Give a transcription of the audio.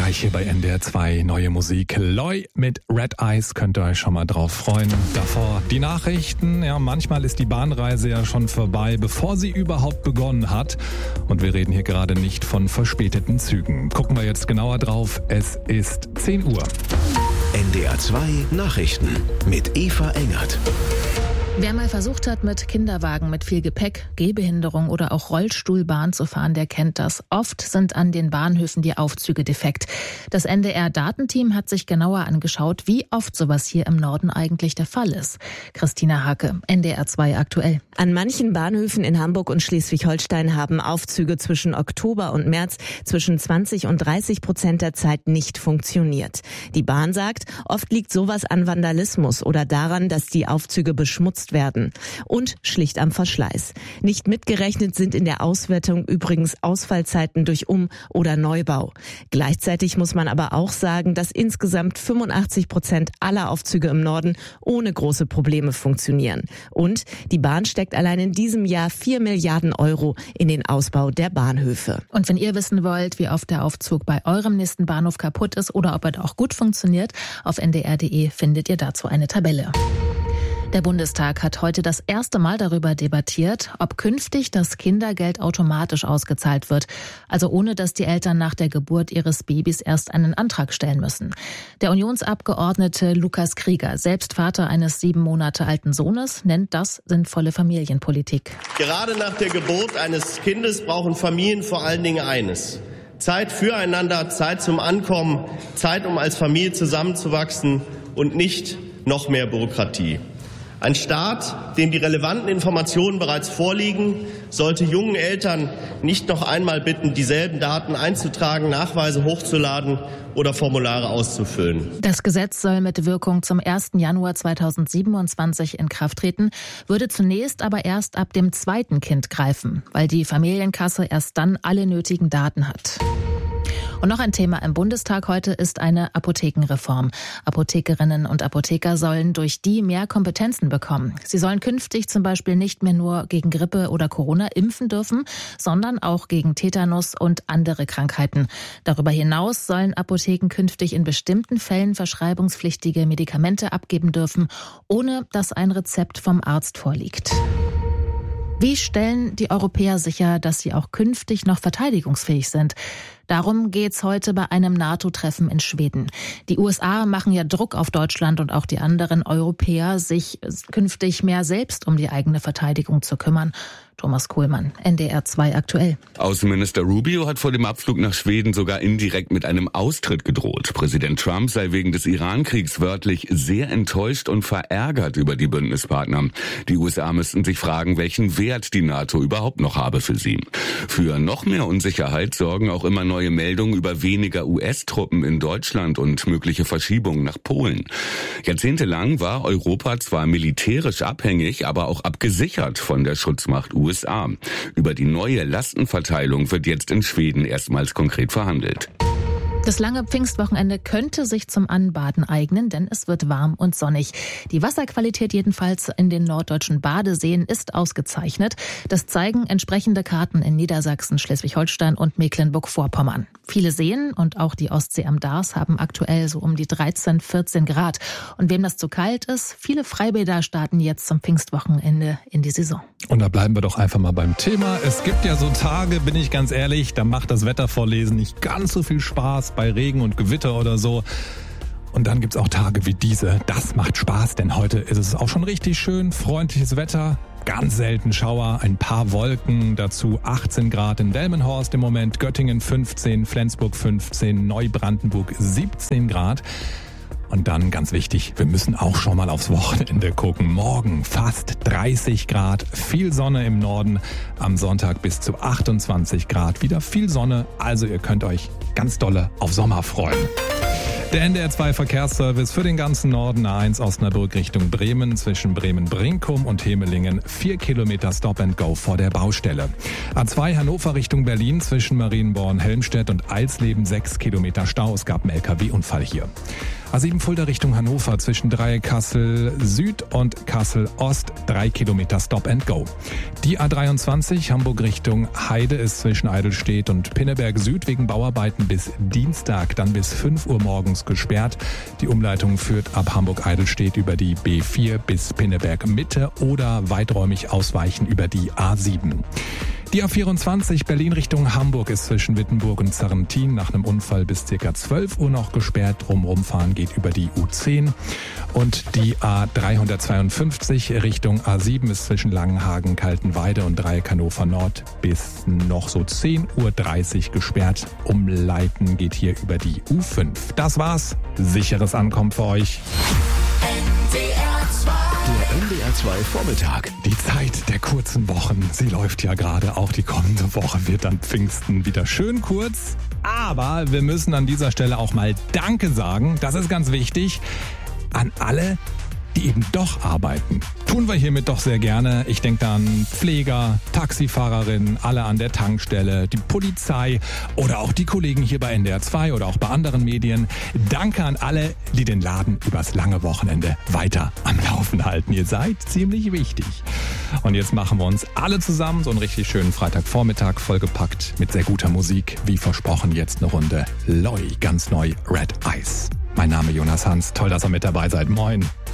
Gleich hier bei NDR 2 neue Musik. Loy mit Red Eyes, könnt ihr euch schon mal drauf freuen. Davor die Nachrichten. Ja, manchmal ist die Bahnreise ja schon vorbei, bevor sie überhaupt begonnen hat. Und wir reden hier gerade nicht von verspäteten Zügen. Gucken wir jetzt genauer drauf. Es ist 10 Uhr. NDR 2 Nachrichten mit Eva Engert. Wer mal versucht hat, mit Kinderwagen mit viel Gepäck, Gehbehinderung oder auch Rollstuhl Bahn zu fahren, der kennt das. Oft sind an den Bahnhöfen die Aufzüge defekt. Das NDR-Datenteam hat sich genauer angeschaut, wie oft sowas hier im Norden eigentlich der Fall ist. Christina Hake, NDR 2 aktuell. An manchen Bahnhöfen in Hamburg und Schleswig-Holstein haben Aufzüge zwischen Oktober und März zwischen 20% und 30% der Zeit nicht funktioniert. Die Bahn sagt, oft liegt sowas an Vandalismus oder daran, dass die Aufzüge beschmutzt werden und schlicht am Verschleiß. Nicht mitgerechnet sind in der Auswertung übrigens Ausfallzeiten durch Um- oder Neubau. Gleichzeitig muss man aber auch sagen, dass insgesamt 85% aller Aufzüge im Norden ohne große Probleme funktionieren. Und die Bahn steckt allein in diesem Jahr 4 Milliarden Euro in den Ausbau der Bahnhöfe. Und wenn ihr wissen wollt, wie oft der Aufzug bei eurem nächsten Bahnhof kaputt ist oder ob er auch gut funktioniert, auf ndr.de findet ihr dazu eine Tabelle. Der Bundestag hat heute das erste Mal darüber debattiert, ob künftig das Kindergeld automatisch ausgezahlt wird, also ohne dass die Eltern nach der Geburt ihres Babys erst einen Antrag stellen müssen. Der Unionsabgeordnete Lukas Krieger, selbst Vater eines 7 Monate alten Sohnes, nennt das sinnvolle Familienpolitik. Gerade nach der Geburt eines Kindes brauchen Familien vor allen Dingen eines: Zeit füreinander, Zeit zum Ankommen, Zeit, um als Familie zusammenzuwachsen und nicht noch mehr Bürokratie. Ein Staat, dem die relevanten Informationen bereits vorliegen, sollte jungen Eltern nicht noch einmal bitten, dieselben Daten einzutragen, Nachweise hochzuladen oder Formulare auszufüllen. Das Gesetz soll mit Wirkung zum 1. Januar 2027 in Kraft treten, würde zunächst aber erst ab dem 2. Kind greifen, weil die Familienkasse erst dann alle nötigen Daten hat. Und noch ein Thema im Bundestag heute ist eine Apothekenreform. Apothekerinnen und Apotheker sollen durch die mehr Kompetenzen bekommen. Sie sollen künftig zum Beispiel nicht mehr nur gegen Grippe oder Corona impfen dürfen, sondern auch gegen Tetanus und andere Krankheiten. Darüber hinaus sollen Apotheken künftig in bestimmten Fällen verschreibungspflichtige Medikamente abgeben dürfen, ohne dass ein Rezept vom Arzt vorliegt. Wie stellen die Europäer sicher, dass sie auch künftig noch verteidigungsfähig sind? Darum geht's heute bei einem NATO-Treffen in Schweden. Die USA machen ja Druck auf Deutschland und auch die anderen Europäer, sich künftig mehr selbst um die eigene Verteidigung zu kümmern. Thomas Kuhlmann, NDR 2 aktuell. Außenminister Rubio hat vor dem Abflug nach Schweden sogar indirekt mit einem Austritt gedroht. Präsident Trump sei wegen des Iran-Kriegs wörtlich sehr enttäuscht und verärgert über die Bündnispartner. Die USA müssten sich fragen, welchen Wert die NATO überhaupt noch habe für sie. Für noch mehr Unsicherheit sorgen auch immer neue Meldungen über weniger US-Truppen in Deutschland und mögliche Verschiebungen nach Polen. Jahrzehntelang war Europa zwar militärisch abhängig, aber auch abgesichert von der Schutzmacht USA. Über die neue Lastenverteilung wird jetzt in Schweden erstmals konkret verhandelt. Das lange Pfingstwochenende könnte sich zum Anbaden eignen, denn es wird warm und sonnig. Die Wasserqualität jedenfalls in den norddeutschen Badeseen ist ausgezeichnet. Das zeigen entsprechende Karten in Niedersachsen, Schleswig-Holstein und Mecklenburg-Vorpommern. Viele Seen und auch die Ostsee am Dars haben aktuell so um die 13, 14 Grad. Und wem das zu kalt ist, viele Freibäder starten jetzt zum Pfingstwochenende in die Saison. Und da bleiben wir doch einfach mal beim Thema. Es gibt ja so Tage, bin ich ganz ehrlich, da macht das Wettervorlesen nicht ganz so viel Spaß bei Regen und Gewitter oder so. Und dann gibt's auch Tage wie diese. Das macht Spaß, denn heute ist es auch schon richtig schön, freundliches Wetter. Ganz selten Schauer, ein paar Wolken, dazu 18 Grad in Delmenhorst im Moment, Göttingen 15, Flensburg 15, Neubrandenburg 17 Grad. Und dann, ganz wichtig, wir müssen auch schon mal aufs Wochenende gucken. Morgen fast 30 Grad, viel Sonne im Norden. Am Sonntag bis zu 28 Grad, wieder viel Sonne. Also ihr könnt euch ganz dolle auf Sommer freuen. Der NDR 2 Verkehrsservice für den ganzen Norden, A1 Osnabrück Richtung Bremen, zwischen Bremen-Brinkum und Hemelingen, 4 Kilometer Stop and Go vor der Baustelle. A2 Hannover Richtung Berlin, zwischen Marienborn, Helmstedt und Alsleben, 6 Kilometer Stau, es gab einen LKW-Unfall hier. A7 Fulda Richtung Hannover zwischen Kassel Süd und Kassel Ost 3 Kilometer Stop and Go. Die A23 Hamburg Richtung Heide ist zwischen Eidelstedt und Pinneberg Süd wegen Bauarbeiten bis Dienstag, dann bis 5 Uhr morgens gesperrt. Die Umleitung führt ab Hamburg-Eidelstedt über die B4 bis Pinneberg Mitte oder weiträumig ausweichen über die A7. Die A24 Berlin Richtung Hamburg ist zwischen Wittenburg und Sarrentin nach einem Unfall bis ca. 12 Uhr noch gesperrt. Drumherumfahren geht über die U10. Und die A352 Richtung A7 ist zwischen Langenhagen, Kaltenweide und Dreieck Hannover Nord bis noch so 10.30 Uhr gesperrt. Umleiten geht hier über die U5. Das war's. Sicheres Ankommen für euch. Der NDR 2 Vormittag. Die Zeit der kurzen Wochen, sie läuft ja gerade. Auch die kommende Woche wird dann Pfingsten wieder schön kurz. Aber wir müssen an dieser Stelle auch mal Danke sagen. Das ist ganz wichtig. An alle, die eben doch arbeiten. Tun wir hiermit doch sehr gerne. Ich denke da an Pfleger, Taxifahrerinnen, alle an der Tankstelle, die Polizei oder auch die Kollegen hier bei NDR 2 oder auch bei anderen Medien. Danke an alle, die den Laden übers lange Wochenende weiter am Laufen halten. Ihr seid ziemlich wichtig. Und jetzt machen wir uns alle zusammen so einen richtig schönen Freitagvormittag vollgepackt mit sehr guter Musik. Wie versprochen jetzt eine Runde Loi, ganz neu Red Eyes. Mein Name Jonas Hans. Toll, dass ihr mit dabei seid. Moin.